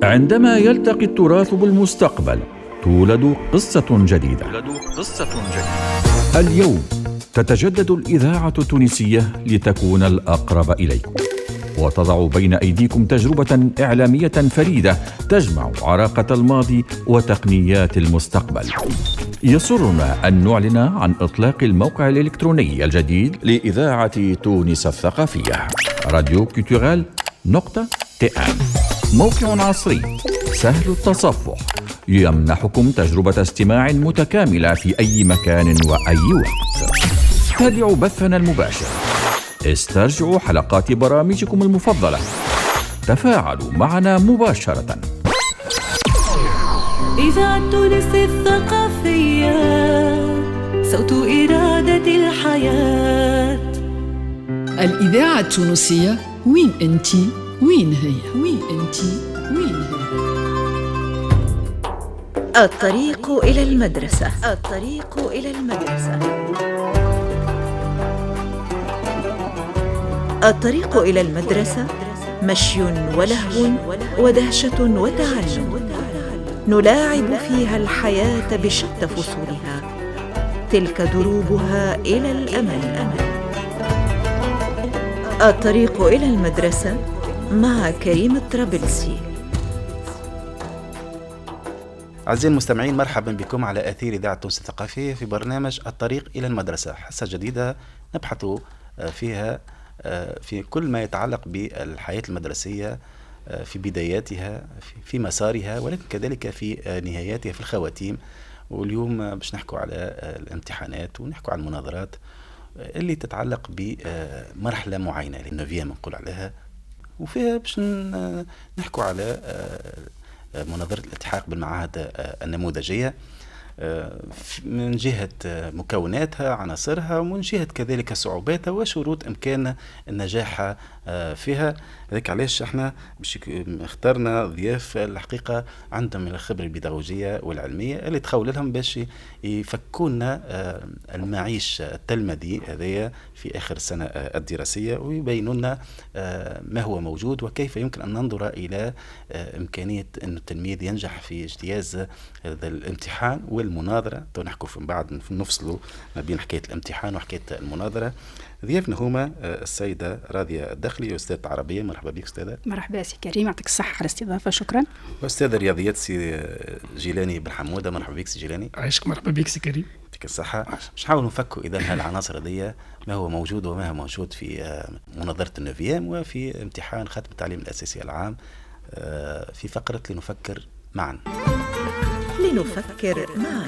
عندما يلتقي التراث بالمستقبل تولد قصة جديدة. اليوم تتجدد الإذاعة التونسية لتكون الأقرب إليكم، وتضع بين أيديكم تجربة إعلامية فريدة تجمع عراقة الماضي وتقنيات المستقبل. يسرنا أن نعلن عن إطلاق الموقع الإلكتروني الجديد لإذاعة تونس الثقافية، radioculturel.tn. موقع عصري سهل التصفح يمنحكم تجربة استماع متكاملة في أي مكان وأي وقت. تابعوا بثنا المباشر، استرجعوا حلقات برامجكم المفضلة، تفاعلوا معنا مباشرة. إذاعة تونس الثقافية، صوت إرادة الحياة. الإذاعة التونسية، وين أنتي؟ وين هي؟ وين أنتي؟ وين هي؟ الطريق إلى المدرسة. الطريق إلى المدرسة. الطريق إلى المدرسة مشي ولهو ودهشة وتعلم، نلاعب فيها الحياة بشتى فصولها، تلك دروبها إلى الأمل. الطريق إلى المدرسة مع كريم الطرابلسي. أعزائي المستمعين، مرحبا بكم على أثير إذاعة تونس الثقافية في برنامج الطريق إلى المدرسة، حصة جديدة نبحث فيها في كل ما يتعلق بالحياة المدرسية في بداياتها، في مسارها، ولكن كذلك في نهاياتها، في الخواتيم. واليوم باش نحكوا على الامتحانات ونحكوا على المناظرات اللي تتعلق بمرحلة معينة للنوفيام نقول عليها، وفيها باش نحكوا على مناظرة الالتحاق بالمعاهد النموذجية من جهة مكوناتها، عناصرها، ومن جهة كذلك صعوباتها وشروط إمكان النجاح فيها. هذاك علاش احنا اخترنا ضياف الحقيقة عندهم الخبرة البيداغوجية والعلمية اللي تخول لهم باش يفكونا المعيش التلمذي هذايا في آخر السنة الدراسية، ويبينوا لنا ما هو موجود وكيف يمكن أن ننظر إلى إمكانية أن التلميذ ينجح في اجتياز هذا الامتحان والمناظرة. نحكوا من بعد نفصلوا ما بين حكاية الامتحان وحكاية المناظرة. ضيافنا هما السيدة راضية الدخلي، أستاذة عربية. مرحبا بك أستاذة. مرحبا سي كريم، يعطيك الصحة على الاستضافة، شكرا. أستاذة رياضيات سي جيلاني بن حمودة. مرحبا بك سي جيلاني. عايشك. مرحبا بك سي كريم. يعطيك الصحة. باش نحاول نفكوا إذا هالعناصر دي ما هو موجود وما هو موجود في مناظرة النوفيام وفي امتحان ختم التعليم الأساسي العام في فقرة لنفكر معا. لنفكر معا.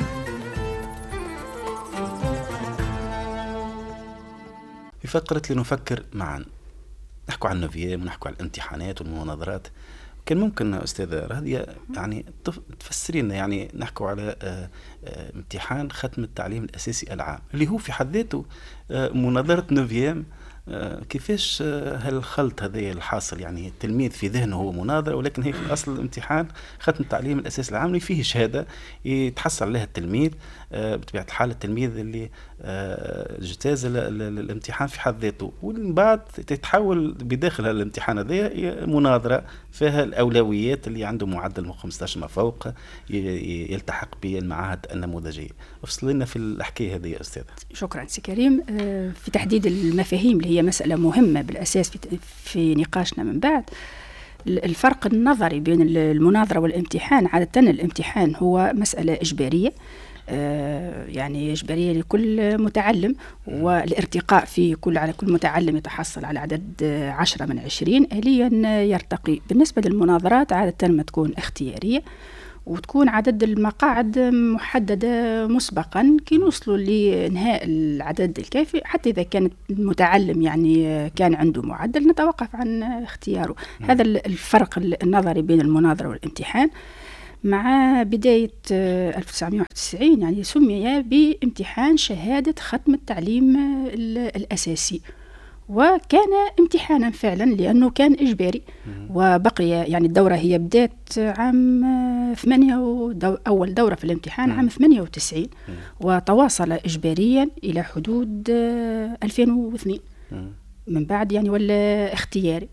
في فقرة لنفكر معا نحكوا عن النوفيام ونحكوا عن الامتحانات والمناظرات. كان ممكن أستاذة راضية يعني تفسري لنا، يعني نحكوا على امتحان ختم التعليم الأساسي العام اللي هو في حد ذاته مناظرة نوفيام. كيفاش هالخلط هذا الحاصل؟ يعني التلميذ في ذهنه هو مناظرة، ولكن هي في الأصل الامتحان ختم التعليم الأساسي العام اللي فيه شهادة يتحصل عليها التلميذ بطبيعة الحال، التلميذ اللي اجتاز الامتحان في حد ذاته، ومن بعد تتحول بداخل الامتحان هذا مناظرة فيها الأولويات اللي عنده معدل من 15 ما فوق يلتحق بالمعاهد النموذجية. افصل لنا في الحكاية هذه يا أستاذ. شكرا سي كريم. في تحديد المفاهيم اللي هي مسألة مهمة بالأساس في نقاشنا من بعد، الفرق النظري بين المناظرة والامتحان. عادة الامتحان هو مسألة إجبارية، يعني إجبارية لكل متعلم، والارتقاء في على كل متعلم يتحصل على عدد 10 من 20 آليا يرتقي. بالنسبة للمناظرات عادة ما تكون اختيارية، وتكون عدد المقاعد محددة مسبقا كي نوصلوا لإنهاء العدد الكافي. حتى إذا كان المتعلم يعني كان عنده معدل نتوقف عن اختياره. هذا الفرق النظري بين المناظرة والامتحان. مع بداية 1991 يعني سمي بامتحان شهادة ختم التعليم الأساسي، وكان امتحانا فعلا لأنه كان إجباري، وبقي يعني الدورة هي بدأت عام 8 أول دورة في الامتحان عام 98، وتواصل إجباريا إلى حدود 2002 من بعد يعني ولا اختياري.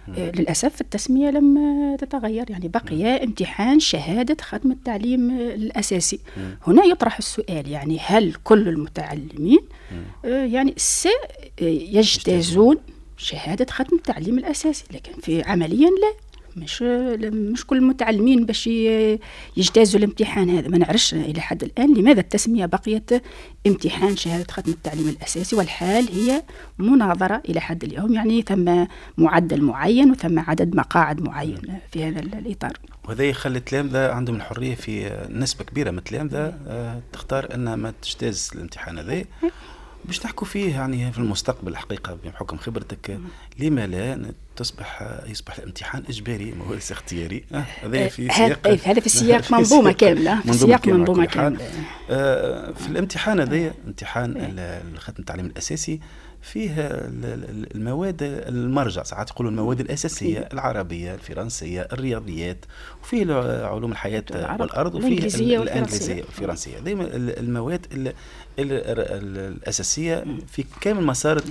للأسف التسمية لم تتغير، يعني بقي امتحان شهادة ختم التعليم الأساسي. هنا يطرح السؤال، يعني هل كل المتعلمين يعني يجتازون شهادة ختم التعليم الأساسي؟ لكن في عمليا لا، مش كل المتعلمين باش يجتازوا الامتحان هذا. ما نعرفش إلى حد الآن لماذا التسمية بقيت امتحان شهادة ختم التعليم الأساسي، والحال هي مناظرة إلى حد اليوم. يعني ثم معدل معين وثم عدد مقاعد معين في هذا الإطار، وهذا يخلي التلامذة عندهم الحرية في نسبة كبيرة من التلامذة تختار أنها ما تجتاز الامتحان هذا. باش نحكوا فيه يعني في المستقبل الحقيقة بحكم خبرتك، لما لا يصبح الامتحان إجباري ما هو ليس اختياري؟ هذا في سياق هذا في سياق منظومة كاملة، في سياق منظومة كاملة. في الامتحان هذا امتحان ختم التعليم الأساسي فيه المواد المرجع، ساعات يقولوا المواد الأساسية، العربية، الفرنسية، الرياضيات، وفيه علوم الحياة والأرض، وفيه الإنجليزية والفرنسية. دائما المواد الأساسية في كامل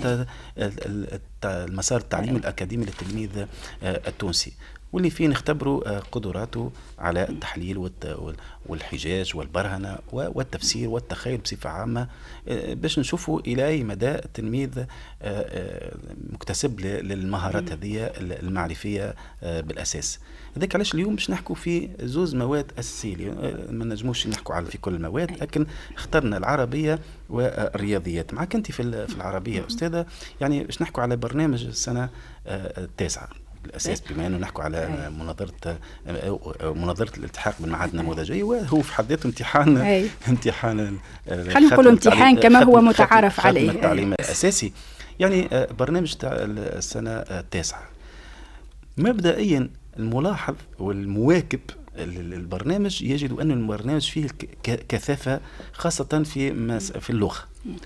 المسار التعليمي الأكاديمي للتلميذ التونسي، واللي فيه نختبروا قدراته على التحليل والحجاج والبرهنة والتفسير والتخيل بصفة عامة، باش نشوفوا إلى أي مدى التلميذ مكتسب للمهارات هذه المعرفية بالأساس. هذاك علاش اليوم باش نحكوا في زوز مواد أساسية، ما نجموش نحكوا على في كل المواد، لكن اخترنا العربية والرياضيات. معك أنت في العربية أستاذة، يعني باش نحكوا على برنامج السنة التاسعة الأساس، بما أنه نحكوا على مناظرة الالتحاق بالمعاهد النموذجية، وهو في حد ذاته امتحان خلينا نقول امتحان كما هو متعارف عليه، التعليم الأساسي. يعني برنامج السنة التاسعة مبدئيا الملاحظ والمواكب البرنامج يجد أن البرنامج فيه كثافة خاصة في اللغة،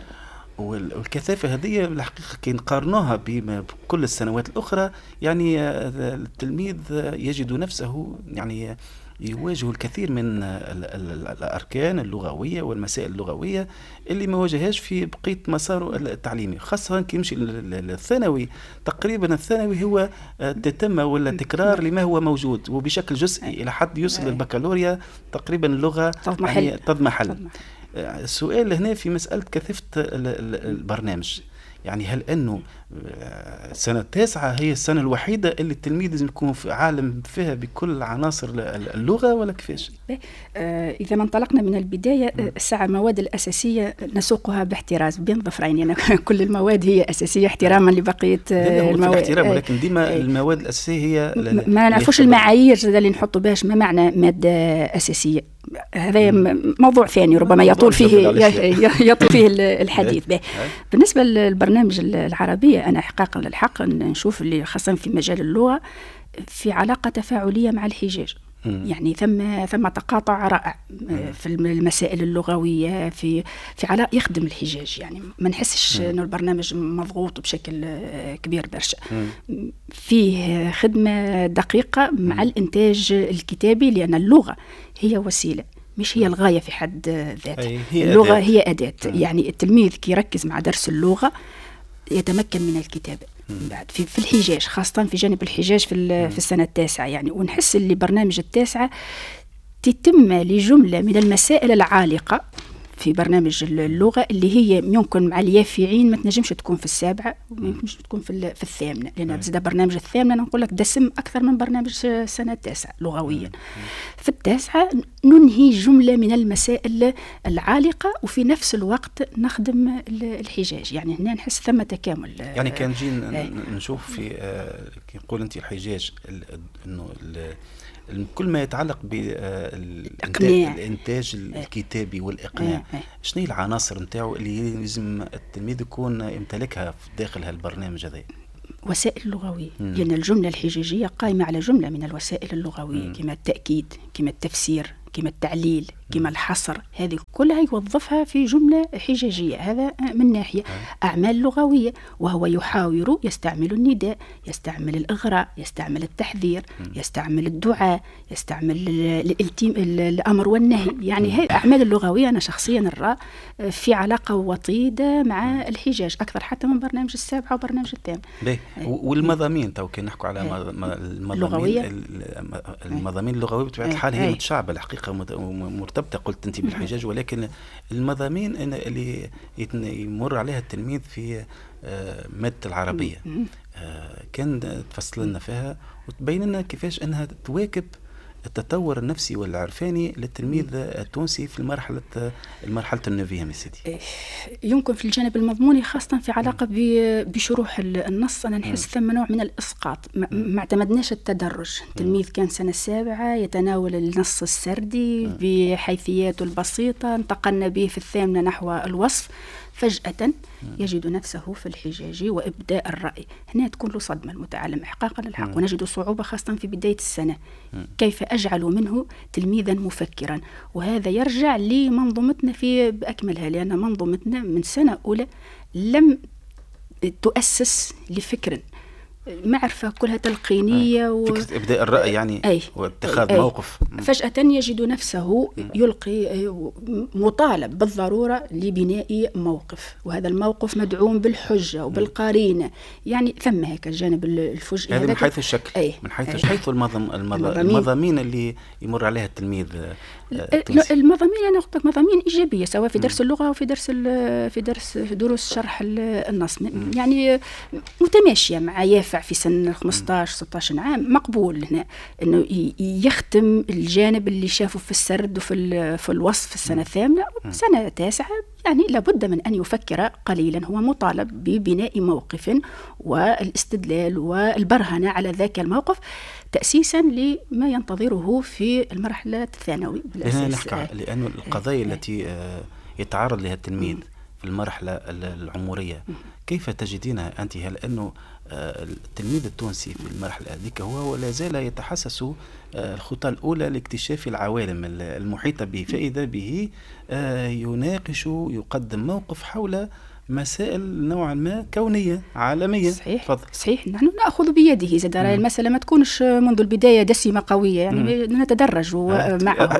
والكثافة هذه الحقيقة كي نقارنوها بكل السنوات الأخرى، يعني التلميذ يجد نفسه يعني يواجه الكثير من الأركان اللغوية والمسائل اللغوية اللي ما واجهاش في بقية مساره التعليمي، خاصة كي يمشي للثانوي. تقريبا الثانوي هو تتمة ولا تكرار لما هو موجود، وبشكل جزئي إلى حد يوصل للبكالوريا تقريبا اللغة تضمحل. السؤال هنا في مسألة كثافة البرنامج، يعني هل أنه السنة التاسعة هي السنة الوحيدة اللي التلميذ لازم يكون في عالم فيها بكل عناصر اللغة، ولا كيفاش؟ إذا ما انطلقنا من البداية، الساعة المواد الأساسية نسوقها باحتراز بين ظفرين، يعني كل المواد هي أساسية احتراما لبقية المواد. احترام، ولكن ديما المواد الأساسية هي ما نعرفوش المعايير اللي نحطوا باش ما معنى مادة أساسية. هذا موضوع ثاني ربما يطول فيه الحديث به. بالنسبة للبرنامج العربية، أنا إحقاقا للحق نشوف اللي خاصة في مجال اللغة في علاقة تفاعلية مع الحجاج، يعني ثم تقاطع رائع في المسائل اللغوية، في علاقة يخدم الحجاج. يعني ما نحسش أن البرنامج مضغوط بشكل كبير برشا، فيه خدمة دقيقة مع الإنتاج الكتابي، لأن اللغة هي وسيلة مش هي الغاية في حد ذاتها. اللغة هي أداة. يعني التلميذ كي يركز مع درس اللغة يتمكن من الكتابة بعد في الحجاج، خاصة في جانب الحجاج في السنة التاسعة. يعني ونحس اللي برنامج التاسعة تتم لجملة من المسائل العالقة في برنامج اللغة اللي هي يمكن مع اليافعين ما تنجمش تكون في السابعة وما يمكنش تكون في الثامنة، لأن بزيادة برنامج الثامنة نقول لك دسم أكثر من برنامج السنة التاسعة لغويا. في التاسعة ننهي جملة من المسائل العالقة وفي نفس الوقت نخدم الحجاج. يعني هنا نحس ثم تكامل. يعني كان جينا نشوف في كي نقول أنت الحجاج إنه كل ما يتعلق بالإنتاج الكتابي والإقناع، شنو هي العناصر نتاعو اللي لازم التلميذ يكون يمتلكها داخل هالبرنامج هذا؟ وسائل لغوية، لأن الجملة الحجاجية قائمة على جملة من الوسائل اللغوية، كما التأكيد، كما التفسير، كما التعليل كما الحصر، هذه كلها يوظفها في جملة حجاجية. هذا من ناحية. أعمال لغوية، وهو يحاور، يستعمل النداء، يستعمل الإغراء، يستعمل التحذير، يستعمل الدعاء، يستعمل الأمر والنهي. يعني هذه الأعمال اللغوية أنا شخصيا نرى في علاقة وطيدة مع الحجاج أكثر حتى من برنامج السابعة وبرنامج الثامن. والمضامين تو كي نحكوا على المضامين اللغوية بطبيعة الحال هي متشعبة الحقيقة مرتبطة قلت أنت بالحجاج، ولكن المضامين اللي يمر عليها التلميذ في مادة العربية كان تفصل لنا فيها وتبين لنا كيفاش أنها تواكب التطور النفسي والعرفاني للتلميذ التونسي في المرحلة النوفيام يا سيدي. يمكن في الجانب المضموني خاصة في علاقة بشروح النص أنا نحس ثم نوع من الإسقاط. ما اعتمدناش التدرج. التلميذ كان سنة السابعة يتناول النص السردي بحيثياته البسيطة، انتقلنا به في الثامنة نحو الوصف، فجأة يجد نفسه في الحجاج وإبداء الرأي. هنا تكون له صدمة المتعلم إحقاقا للحق، ونجد صعوبة خاصة في بداية السنة كيف أجعل منه تلميذا مفكرا. وهذا يرجع لمنظومتنا بأكملها، لأن منظومتنا من سنة أولى لم تؤسس لفكر، معرفة كلها تلقينية فكرة إبداء الرأي يعني واتخاذ موقف. فجأة يجد نفسه يلقي مطالب بالضرورة لبناء موقف، وهذا الموقف مدعوم بالحجة وبالقرينة. يعني ثم هيك الجانب الفجئي هذا من حيث الشكل. من حيث المضامين اللي يمر عليها التلميذ. المضامين أنا قلت مضامين إيجابية سواء في درس اللغة أو في دروس شرح النص، يعني متماشية مع يافع في سن 15-16 عام. مقبول هنا أنه يختم الجانب اللي شافه في السرد وفي الوصف في السنة الثامنة سنة تاسعة. يعني لابد من أن يفكر قليلا، هو مطالب ببناء موقف والاستدلال والبرهنة على ذاك الموقف تأسيسا لما ينتظره في المرحلة الثانوي بالأساس. لأن القضايا التي يتعرض لها التلميذ في المرحلة العمرية كيف تجدينها أنت؟ هل أنه التلميذ التونسي في المرحلة هذيك هو ولا زال يتحسس الخطوة الأولى لاكتشاف العوالم المحيطة به، فإذا به يناقش يقدم موقف حول مسائل نوعا ما كونية عالمية. صحيح نحن نأخذ بيده زاد المسألة ما تكونش منذ البداية دسمة قوية، يعني نتدرج معه.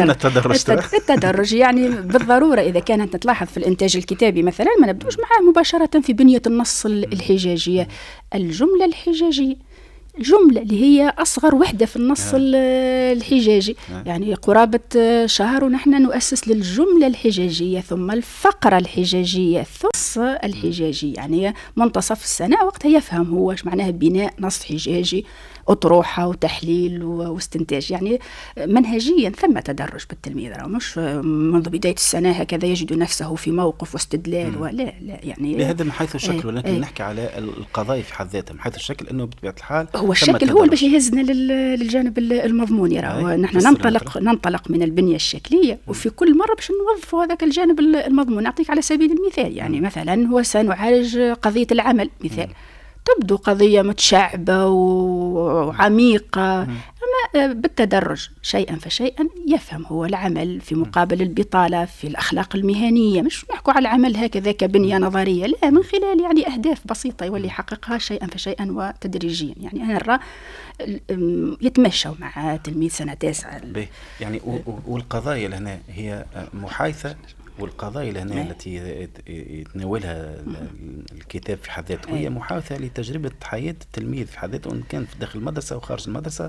التدرج يعني بالضرورة إذا كانت تلاحظ في الإنتاج الكتابي مثلا ما نبدوش معه مباشرة في بنية النص الحجاجية. الجملة الحجاجية الجملة اللي هي أصغر وحدة في النص الحجاجي، يعني قرابة شهر ونحن نؤسس للجملة الحجاجية ثم الفقرة الحجاجية ثم النص الحجاجي. يعني منتصف السنة وقتها يفهم هو ايش معناها بناء نص حجاجي، أطروحة وتحليل واستنتاج. يعني منهجيا ثم تدرج بالتلميذ، مش منذ بداية السنة هكذا يجد نفسه في موقف واستدلال ولا لا. يعني هذا من حيث الشكل، ولكن نحكي على القضايا في حد ذاتها من حيث الشكل، أنه بطبيعة الحال هو الشكل هو اللي باش يهزنا للجانب المضموني. نحن ننطلق من البنية الشكلية وفي كل مرة باش نوظفوا هذاك الجانب المضمون. نعطيك على سبيل المثال، يعني مثلا هو سنعالج قضية العمل مثال، تبدو قضية متشعبة وعميقة، أما بالتدرج شيئا فشيئا يفهم هو العمل في مقابل البطالة في الأخلاق المهنية. مش نحكوا على العمل هكذا كبنية نظرية، لا، من خلال يعني أهداف بسيطة يولي يحققها شيئا فشيئا وتدريجيا. يعني أنا أرى يتمشوا مع تلميذ سنة تاسعة. يعني والقضايا لهنا هي محايثة، والقضايا لهنا التي يتناولها الكتاب في حد ذاته هي محاوثة لتجربة حياة التلميذ في حد ذاته، إن كان في داخل المدرسة أو خارج المدرسة.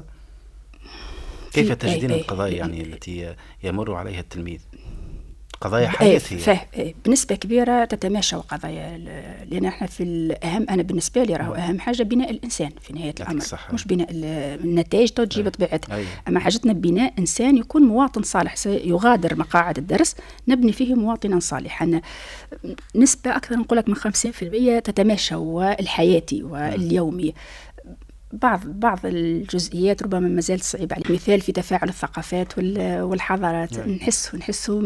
كيف تجدين القضايا يعني التي يمر عليها التلميذ؟ قضايا حياتية بنسبة كبيرة تتماشى قضايا، لأن احنا في الأهم، أنا بالنسبة لي راهو أهم حاجة بناء الإنسان في نهاية الأمر، مش بناء النتائج تجي بطبيعتها. أما حاجتنا بناء إنسان يكون مواطن صالح، سيغادر مقاعد الدرس نبني فيه مواطنا صالحا. نسبة أكثر نقول لك من 50% تتماشى، والحياتي واليومي. بعض الجزئيات ربما ما زالت صعيبة عليه. مثال في تفاعل الثقافات والحضارات، نحسه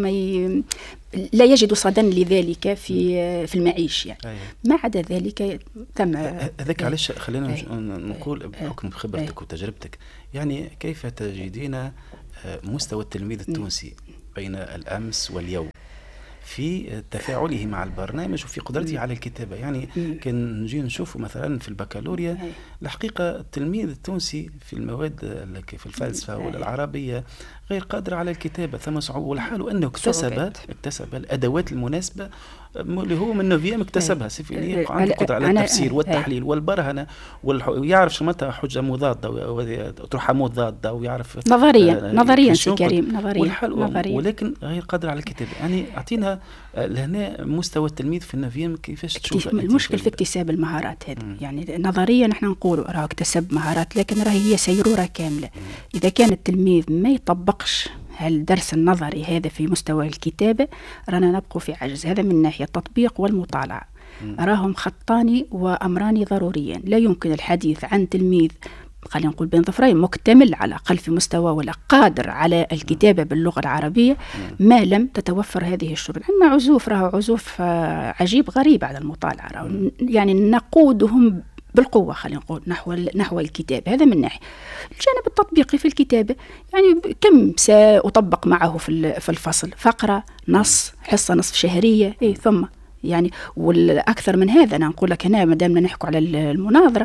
لا يجد صدى لذلك في المعيش يعني. ما عدا ذلك تم هذاك. علاش خلينا نقول بحكم خبرتك وتجربتك، يعني كيف تجدين مستوى التلميذ التونسي بين الأمس واليوم في تفاعله مع البرنامج وفي قدرته على الكتابة؟ يعني كان نجي نشوف مثلا في البكالوريا الحقيقة التلميذ التونسي في المواد في الفلسفة والعربية غير قادر على الكتابة، ثم صعوبة، والحال أنه اكتسب الأدوات المناسبة اللي هو من نوفيام اكتسبها سيفينية، عنده قدرة على التفسير والتحليل والبرهنة ويعرف شو متى حجة مضادة وأطروحة مضادة، ويعرف نظريا سي كريم نظريا، ولكن غير قادر على الكتابة. يعني أعطينا لهنا مستوى التلميذ في النوفيام كيفاش تشوف؟ المشكل في اكتساب المهارات هذه. يعني نظريا نحن نقول راه اكتسب مهارات، لكن راه هي سيرورة كاملة. إذا كان التلميذ ما يطبقش الدرس النظري هذا في مستوى الكتابة، رانا نبقى في عجز. هذا من ناحية التطبيق والمطالعة، راهم خطان وأمران ضروريان. لا يمكن الحديث عن تلميذ خلينا نقول بين ظفرين مكتمل على الأقل في مستوى ولا قادر على الكتابة باللغة العربية ما لم تتوفر هذه الشروط. عندنا عزوف عجيب غريب على المطالعة، يعني نقودهم بالقوة خلينا نقول نحو الكتاب. هذا من ناحية. الجانب التطبيقي في الكتابة، يعني كم سأطبق معه في الفصل؟ فقرة، نص، حصة نصف شهرية، ثم يعني والأكثر من هذا. أنا نقول لك هنا مدامنا نحكوا على المناظرة،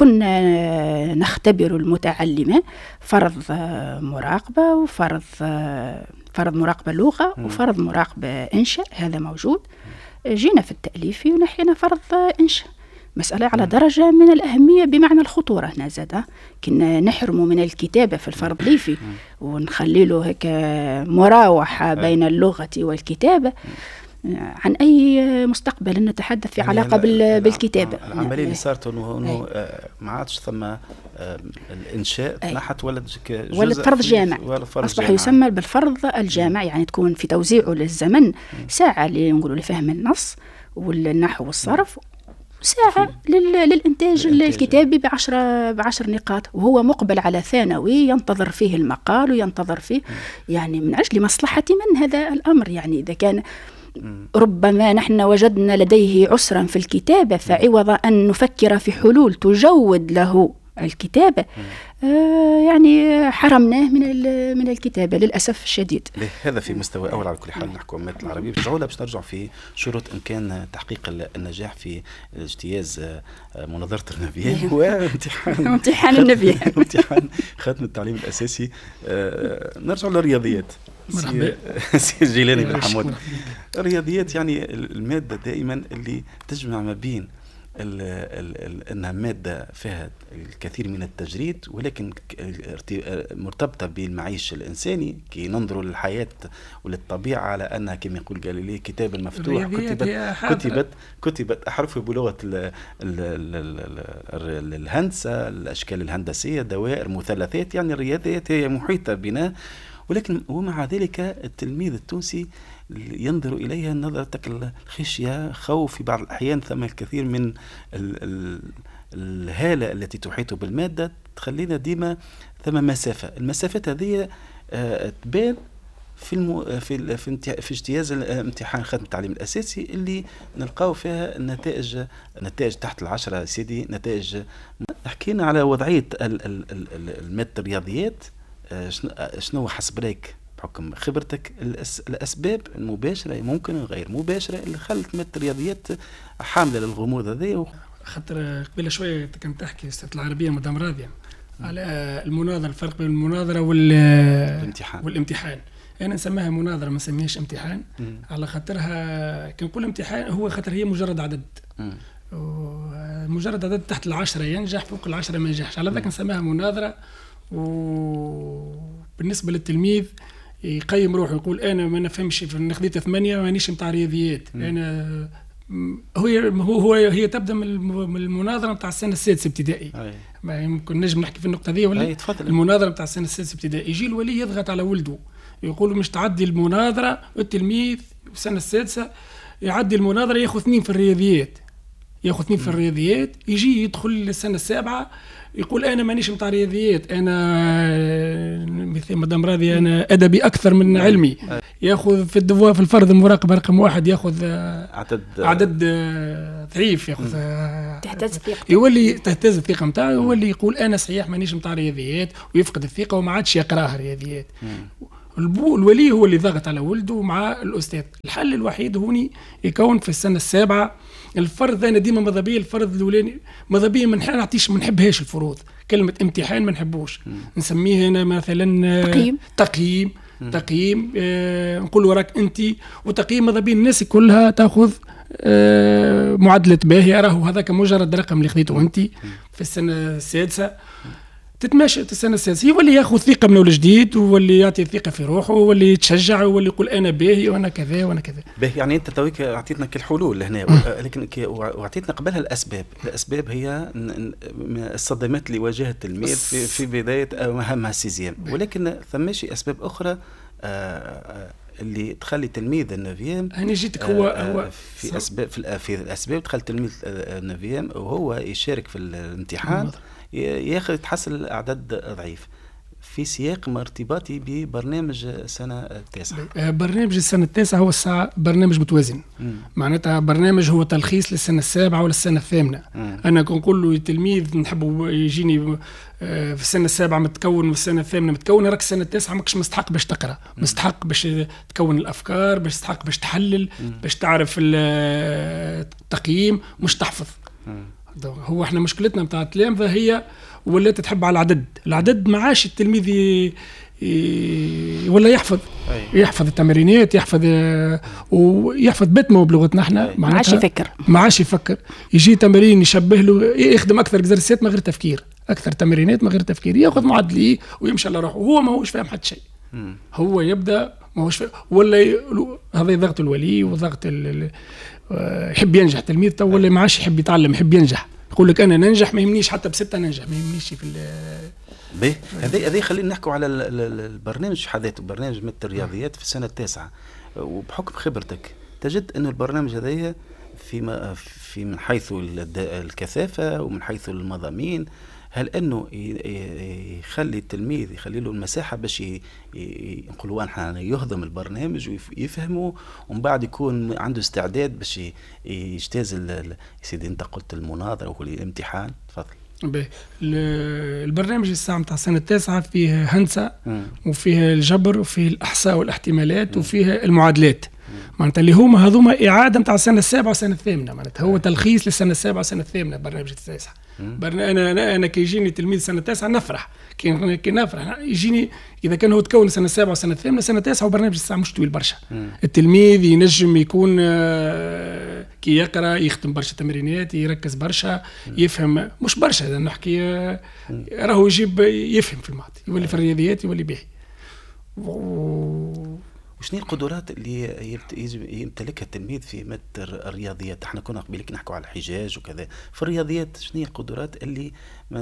كنا نختبر المتعلمة فرض مراقبة وفرض مراقبة لغة وفرض مراقبة إنشاء، هذا موجود. جينا في التأليف ونحينا فرض إنشاء، مسألة على درجة من الأهمية بمعنى الخطورة. هنا زاد كنا نحرمه من الكتابة في الفرض ليفي ونخلي له هيك مراوحة بين اللغة والكتابة. عن أي مستقبل نتحدث في علاقة بالكتابة؟ العملية اللي صارت أنه ما عادش ثم الإنشاء تنحت ولد فرض جامعي، أصبح يسمى بالفرض الجامعي. يعني تكون في توزيعه للزمن ساعة اللي نقولوا لفهم النص والنحو والصرف، ساعة للإنتاج الكتابي بعشر نقاط، وهو مقبل على ثانوي ينتظر فيه المقال وينتظر فيه يعني من أجل مصلحة من هذا الأمر. يعني إذا كان ربما نحن وجدنا لديه عسرا في الكتابة، فعوض أن نفكر في حلول تجود له الكتابة يعني حرمناه من الكتابة للأسف الشديد. هذا في مستوى أول. على كل حال نحكوا عن المادة العربية باش نرجع في شروط إمكان تحقيق النجاح في اجتياز مناظرة النوفيام وامتحان النوفيام امتحان ختم التعليم الأساسي. نرجع للرياضيات. سي جيلاني بن حمود، الرياضيات يعني المادة دائما اللي تجمع ما بين أنها مادة فيها الكثير من التجريد، ولكن مرتبطة بالمعيش الإنساني كي ننظر للحياة وللطبيعة على أنها كما يقول جاليلي كتاب مفتوح، كتبت أحرف بلغة الهندسة، الأشكال الهندسية، دوائر، مثلثات. يعني الرياضيات هي محيطة بنا، ولكن ومع ذلك التلميذ التونسي ينظر إليها نظرة الخشية، خوف في بعض الأحيان. ثم الكثير من الهالة التي تحيط بالمادة تخلينا ديما ثم مسافة. المسافات هذه تبان في اجتياز امتحان ختم التعليم الأساسي اللي نلقاو فيها النتائج تحت 10 سيدي. نتائج حكينا على وضعية المادة الرياضيات. شنو حسب رايك بحكم خبرتك الأسباب المباشرة ممكن غير مباشرة اللي خلت مادة الرياضيات حاملة للغموض هذا؟ خاطر قبل شوية كنت تحكي أستاذ العربية مدام راضية على المناظرة، الفرق بين المناظرة والامتحان. أنا نسميها مناظرة ما نسميهاش امتحان، على خاطرها كنقول امتحان هو خاطر هي مجرد عدد، مجرد عدد تحت 10 ينجح، فوق 10 ما ينجحش، على ذلك نسميها مناظرة. وبالنسبة للتلميذ يقيم روحه يقول أنا ما نفهمش في نخديت 8 مانيش متاع رياضيات. أنا هي تبدأ من المناظرة متاع السنة السادسة ابتدائي. ما يمكن نجم نحكي في النقطة دي ولا؟ المناظرة متاع السنة السادسة ابتدائي يجي الولي يضغط على ولده يقول مش تعدي المناظرة، التلميذ في السنة السادسة يعدي المناظرة ياخذ 2 في الرياضيات. ياخذ 2 في الرياضيات، يجي يدخل السنه السابعه يقول انا مانيش نتاع رياضيات، انا مثل مدام راضي انا ادبي اكثر من علمي. ياخذ في الدفوا في الفرض المراقبه رقم 1 ياخذ عدد ضعيف، ياخذ تهتز الثقه، يولي تهتز الثقه نتاعو، يولي يقول انا صحيح مانيش نتاع رياضيات، ويفقد الثقه وما عادش يقراها رياضيات. الولي هو اللي ضغط على ولده مع الاستاذ. الحل الوحيد هوني يكون في السنه السابعه الفرض. انا ديما ماذا بيا الفرض الاولاني ماذا بيا ما نحبهاش الفروض، كلمه امتحان ما نحبوش، نسميه انا مثلا تقييم نقول له راك انت، وتقييم ماذا بين الناس كلها تاخذ معادله باهيه، راهو هذاك مجرد رقم اللي خذيته انت في السنه السادسه. تتماشى السنه السادسه يولي ياخذ ثقه من اول جديد، ويولي يعطي ثقه في روحه، ويولي يتشجع، ويولي يقول انا باهي وانا كذا وانا كذا. باهي يعني انت تويك اعطيتنا كالحلول لهنا، لكن واعطيتنا قبلها الاسباب هي الصدمات اللي واجهها التلميذ في بدايه مهامها السيزيام، ولكن ثماشي اسباب اخرى اللي تخلي تلميذ النوفيام. انا جيتك هو في اسباب في الاسباب تخلي تلميذ النوفيام وهو يشارك في الامتحان ياخذ يتحصل الاعداد ضعيف في سياق ارتباطي ببرنامج السنه التاسعه. برنامج السنه التاسعه هو الساعه برنامج متوازن، معناتها برنامج هو تلخيص للسنه السابعه ولا السنه الثامنه. انا كنقول له تلميذ نحبه يجيني في السنه السابعه متكون والسنه الثامنه متكون، راك السنه التاسعه ماكش مستحق باش تقرا، مستحق باش تكون الافكار، باش تستحق باش تحلل، باش تعرف التقييم، مش تحفظ. هو احنا مشكلتنا نتاع التلامذه هي ولات تحب على العدد ما عادش التلميذ ولا يحفظ التمرينات، ويحفظ بتمه بلغتنا احنا، ما عادش يفكر. يجي تمرين يشبه له، يخدم اكثر اكزرسيات من غير تفكير، اكثر تمرينات من غير تفكير، ياخذ معدليه ويمشي على روحه، وهو ما هوش فاهم حتى شيء. هو يبدا ما هوش فاهم، ولا هذا ضغط الولي وضغط يحب ينجح التلميذ تو، ولا ما عادش يحب يتعلم، يحب ينجح، يقول لك انا ننجح ما يهمنيش حتى ب6 ننجح، ما يهمنيش في هذا خلينا نحكوا على البرنامج حذاته، برنامج مثل الرياضيات في السنه التاسعه. وبحكم خبرتك تجد انه البرنامج هذايا في من حيث الكثافه ومن حيث المضامين، هل انه يخلي التلميذ يخلي له المساحه باش نقولوا احنا يهضم البرنامج ويفهمه، ومن بعد يكون عنده استعداد باش يجتاز سيدي انت قلت المناظره والامتحان؟ تفضل. البرنامج الساعه نتاع السنه التاسعه فيه هندسه وفيه الجبر وفيه الاحصاء والاحتمالات وفيه المعادلات، معناتها اللي هما هذوما اعاده نتاع السنه السابعه والسنه الثامنه، معناتها هو تلخيص للسنه السابعه والسنه الثامنه برنامج التاسعه. انا كي يجيني تلميذ السنه التاسعه نفرح، كي نفرح يجيني اذا كان هو تكون السنه السابعه والسنه الثامنه. السنه التاسعه وبرنامج الساعه مش طويل برشا، التلميذ ينجم يكون كي يقرا يختم برشا تمرينات، يركز برشا، يفهم مش برشا، اذا نحكي راهو يجيب يفهم في الماضي، يولي في الرياضيات يولي باهي. وشنو القدرات اللي يمتلكها التلميذ في مادة الرياضيات؟ احنا كنا قبل نحكوا على الحجاج وكذا، في الرياضيات شنو القدرات اللي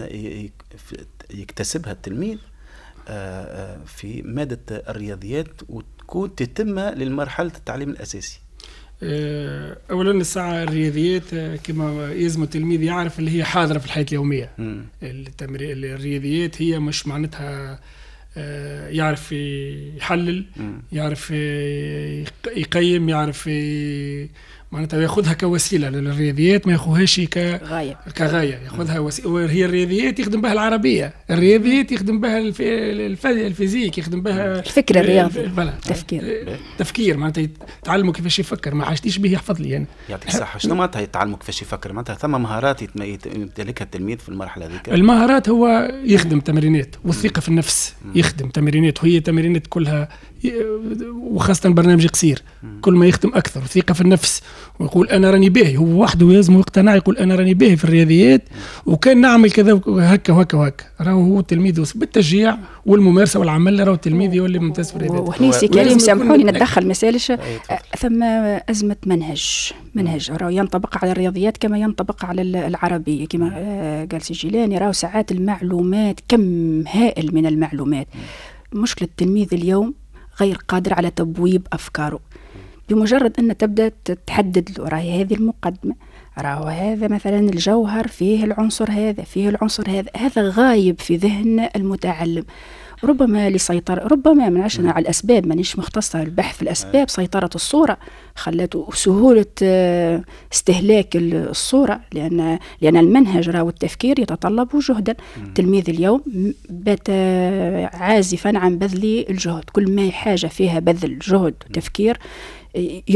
يكتسبها التلميذ في مادة الرياضيات وتكون تتم للمرحلة التعليم الأساسي؟ اولا الساعه الرياضيات كما يلزم التلميذ يعرف اللي هي حاضره في الحياه اليوميه. الرياضيات هي مش معناتها يعرف يحلل، يعرف يقيم، يعرف معناتها ياخذها كوسيله للرياضيات، ما ياخذهاش كغايه، ياخذها وسيله. هي الرياضيات يخدم بها العربيه، الرياضيات يخدم بها الفيزيك، يخدم بها الفكر الرياضي، تفكير معناتها تعلموا كيفاش يفكر، ما حاجتيش به يحفظ لي. يعني يعطيك الصحه. شنو معناتها يتعلموا كيفاش يفكر؟ معناتها ثم مهارات يمتلكها التلميذ في المرحله هذيك. المهارات هو يخدم تمرينات، والثقه في النفس، يخدم تمرينات، وهي تمرينات كلها وخاصه برنامج قصير، كل ما يخدم اكثر ثقه في النفس، ويقول انا راني باهي، هو وحده لازم يقتنع، يقول انا راني باهي في الرياضيات، وكان نعمل كذا هكا وهكا وهكا، راهو هو التلميذ بالتشجيع والممارسه والعمل راهو التلميذ يولي ممتاز في الرياضيات. وهنا سي كريم سامحوني ندخل مسالش، ثم ازمه منهج راهو ينطبق على الرياضيات كما ينطبق على العربيه، كما قال سي جيلاني، راهو ساعات المعلومات كم هائل من المعلومات. مشكله التلميذ اليوم غير قادر على تبويب افكاره، بمجرد أن تبدأ تحدد له راهي هذه المقدمة، راهو هذا مثلا الجوهر فيه العنصر هذا، فيه العنصر هذا، هذا غايب في ذهن المتعلم. ربما لسيطرة، ربما من عشان على الأسباب، مانيش مختصة البحث في الأسباب، سيطرة الصورة خلته سهولة استهلاك الصورة، لأن المنهج راهو التفكير يتطلب جهدا. التلميذ اليوم بات عازفا عن بذل الجهد، كل ما حاجة فيها بذل جهد وتفكير